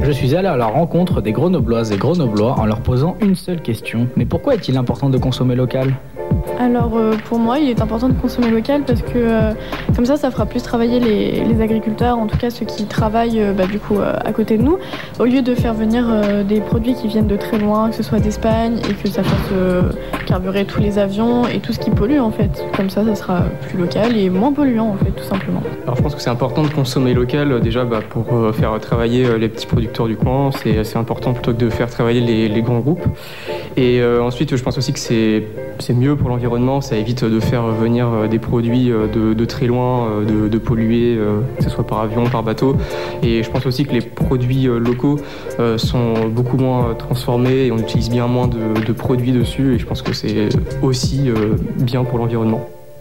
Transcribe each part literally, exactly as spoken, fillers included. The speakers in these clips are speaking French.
Je suis allé à la rencontre des Grenobloises et Grenoblois en leur posant une seule question. Mais pourquoi est-il important de consommer local ? Alors euh, pour moi, il est important de consommer local parce que euh, comme ça, ça fera plus travailler les, les agriculteurs, en tout cas ceux qui travaillent euh, bah, du coup euh, à côté de nous, au lieu de faire venir euh, des produits qui viennent de très loin, que ce soit d'Espagne et que ça fasse euh, carburer tous les avions et tout ce qui pollue en fait. Comme ça, ça sera plus local et moins polluant en fait, tout simplement. Alors je pense que c'est important de consommer local euh, déjà bah, pour euh, faire travailler euh, les petits producteurs du coin. C'est assez important plutôt que de faire travailler les, les grands groupes. Et euh, ensuite, je pense aussi que c'est, c'est mieux pour l'environnement, ça évite de faire venir des produits de, de très loin, de, de polluer, que ce soit par avion, par bateau. Et je pense aussi que les produits locaux sont beaucoup moins transformés et on utilise bien moins de, de produits dessus. Et je pense que c'est aussi bien pour l'environnement.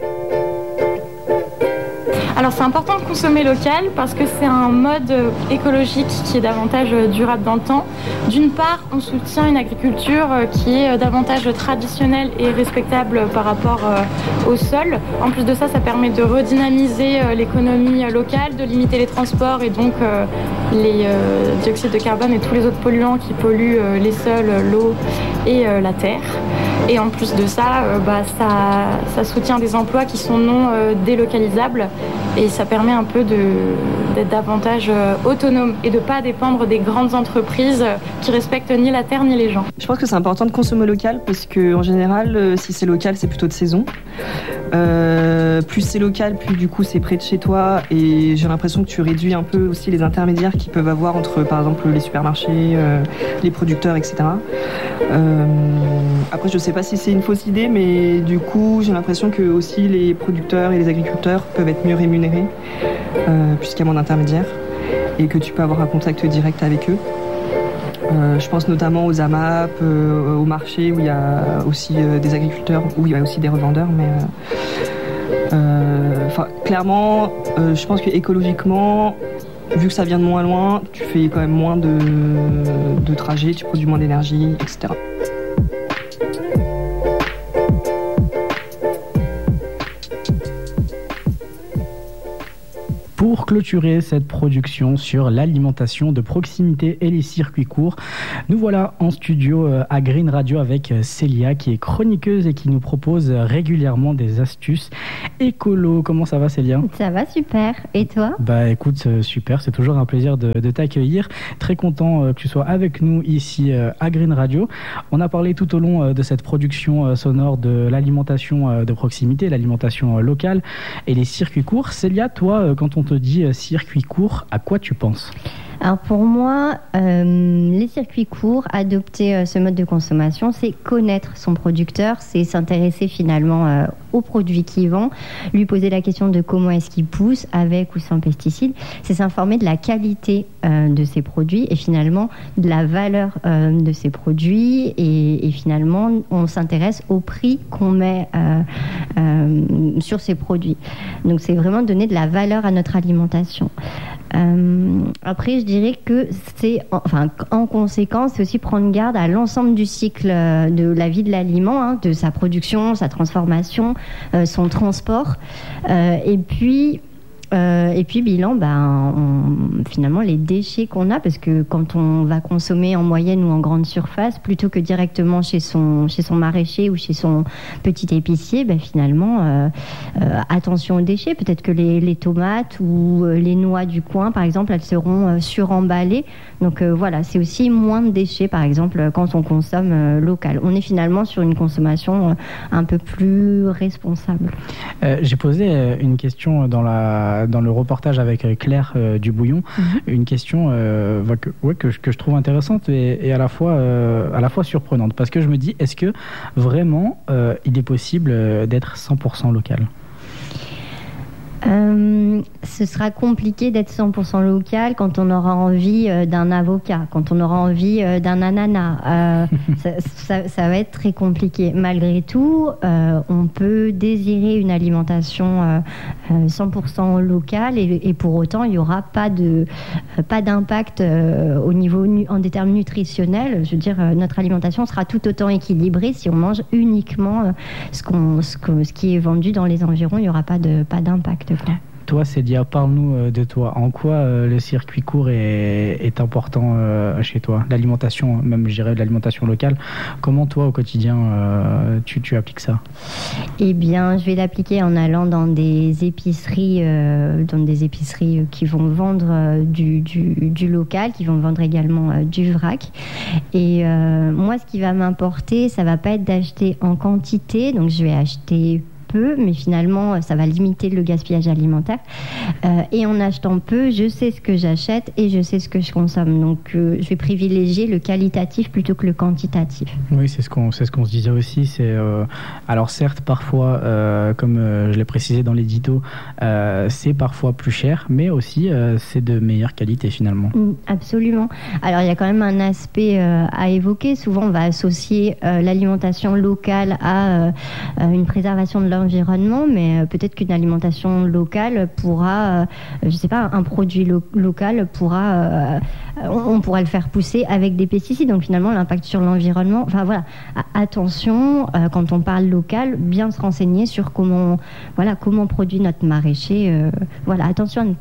Alors c'est important de consommer local parce que c'est un mode écologique qui est davantage durable dans le temps. D'une part, on soutient une agriculture qui est davantage traditionnelle et respectable par rapport au sol. En plus de ça, ça permet de redynamiser l'économie locale, de limiter les transports et donc les dioxydes de carbone et tous les autres polluants qui polluent les sols, l'eau et la terre. Et en plus de ça, euh, bah, ça, ça soutient des emplois qui sont non euh, délocalisables et ça permet un peu de, d'être davantage euh, autonome et de ne pas dépendre des grandes entreprises euh, qui respectent ni la terre ni les gens. Je pense que c'est important de consommer local parce qu'en général, euh, si c'est local, c'est plutôt de saison. Euh, plus c'est local, plus du coup c'est près de chez toi et j'ai l'impression que tu réduis un peu aussi les intermédiaires qu'ils peuvent avoir entre par exemple les supermarchés, euh, les producteurs, et cetera. Euh, après je sais pas si c'est une fausse idée, mais du coup j'ai l'impression que aussi les producteurs et les agriculteurs peuvent être mieux rémunérés euh, puisqu'il y a moins d'intermédiaires et que tu peux avoir un contact direct avec eux. Euh, je pense notamment aux A M A P, euh, au marché où il y a aussi euh, des agriculteurs, où il y a aussi des revendeurs, mais euh, euh, clairement, euh, je pense que écologiquement, vu que ça vient de moins loin, tu fais quand même moins de, de trajets, tu produis moins d'énergie, et cetera. Pour clôturer cette production sur l'alimentation de proximité et les circuits courts, nous voilà en studio à Green Radio avec Célia qui est chroniqueuse et qui nous propose régulièrement des astuces écolo. Comment ça va Célia ? Ça va super. Et toi ? Bah écoute, super, c'est toujours un plaisir de, de t'accueillir. Très content que tu sois avec nous ici à Green Radio. On a parlé tout au long de cette production sonore de l'alimentation de proximité, l'alimentation locale et les circuits courts. Célia, toi, quand on te dit circuit court, à quoi tu penses ? Alors pour moi, euh, les circuits courts, adopter euh, ce mode de consommation, c'est connaître son producteur, c'est s'intéresser finalement euh, au produit qu'il vend, lui poser la question de comment est-ce qu'il pousse, avec ou sans pesticides, c'est s'informer de la qualité euh, de ses produits et finalement de la valeur euh, de ses produits et, et finalement on s'intéresse au prix qu'on met euh, euh, sur ces produits. Donc c'est vraiment donner de la valeur à notre alimentation. Euh, après, je dirais que c'est, enfin, en conséquence, c'est aussi prendre garde à l'ensemble du cycle de la vie de l'aliment, hein, de sa production, sa transformation, euh, son transport, euh, et puis. Euh, et puis bilan, ben, on, finalement les déchets qu'on a, parce que quand on va consommer en moyenne ou en grande surface, plutôt que directement chez son, chez son maraîcher ou chez son petit épicier, ben, finalement euh, euh, attention aux déchets. Peut-être que les, les tomates ou euh, les noix du coin, par exemple, elles seront euh, suremballées. Donc euh, voilà, c'est aussi moins de déchets, par exemple, quand on consomme euh, local. On est finalement sur une consommation euh, un peu plus responsable. Euh, j'ai posé euh, une question dans la dans le reportage avec Claire euh, Dubouillon, mm-hmm. une question euh, que, ouais, que, que je trouve intéressante et, et à la fois euh, à la fois surprenante parce que je me dis, est-ce que vraiment euh, il est possible d'être cent pour cent local ? Euh, ce sera compliqué d'être cent pour cent local quand on aura envie euh, d'un avocat, quand on aura envie euh, d'un ananas. Euh, ça, ça, ça va être très compliqué. Malgré tout, euh, on peut désirer une alimentation euh, euh, cent pour cent locale et, et pour autant, il n'y aura pas, de, euh, pas d'impact euh, au niveau nu, en des termes nutritionnels. Je veux dire, euh, notre alimentation sera tout autant équilibrée si on mange uniquement euh, ce, qu'on, ce, que, ce qui est vendu dans les environs. Il n'y aura pas, de, pas d'impact. Quoi. Toi, Célia, parle-nous de toi. En quoi euh, le circuit court est, est important euh, chez toi? L'alimentation, même je dirais l'alimentation locale. Comment toi, au quotidien, euh, tu, tu appliques ça? Eh bien, je vais l'appliquer en allant dans des épiceries, euh, dans des épiceries qui vont vendre euh, du, du, du local, qui vont vendre également euh, du vrac. Et euh, moi, ce qui va m'importer, ça va pas être d'acheter en quantité, donc je vais acheter peu, mais finalement ça va limiter le gaspillage alimentaire, euh, et en achetant peu, je sais ce que j'achète et je sais ce que je consomme, donc euh, je vais privilégier le qualitatif plutôt que le quantitatif. Oui, c'est ce qu'on, c'est ce qu'on se disait aussi, c'est euh, alors certes parfois euh, comme euh, je l'ai précisé dans l'édito, euh, c'est parfois plus cher, mais aussi euh, c'est de meilleure qualité finalement. Mmh, absolument. Alors il y a quand même un aspect euh, à évoquer. Souvent on va associer euh, l'alimentation locale à euh, une préservation de l'environnement, mais euh, peut-être qu'une alimentation locale pourra, euh, je sais pas, un produit lo- local pourra, euh, on, on pourra le faire pousser avec des pesticides. Donc finalement, l'impact sur l'environnement. Enfin voilà, a- attention euh, quand on parle local, bien se renseigner sur comment, voilà, comment produit notre maraîcher. Euh, voilà, attention à ne